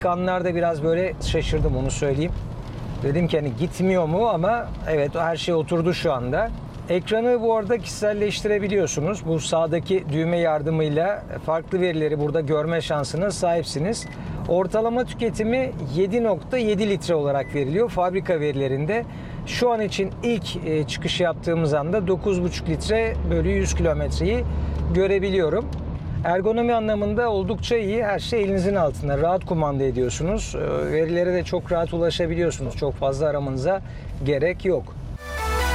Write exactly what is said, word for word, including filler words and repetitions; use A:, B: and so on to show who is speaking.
A: Anlarda biraz böyle şaşırdım, onu söyleyeyim. Dedim ki hani gitmiyor mu, ama evet, her şey oturdu şu anda. Ekranı bu arada kişiselleştirebiliyorsunuz. Bu sağdaki düğme yardımıyla farklı verileri burada görme şansına sahipsiniz. Ortalama tüketimi yedi nokta yedi litre olarak veriliyor fabrika verilerinde. Şu an için ilk çıkış yaptığımız anda dokuz buçuk litre bölü yüz kilometreyi görebiliyorum. Ergonomi anlamında oldukça iyi. Her şey elinizin altında. Rahat kumanda ediyorsunuz. Verilere de çok rahat ulaşabiliyorsunuz. Çok fazla aramanıza gerek yok.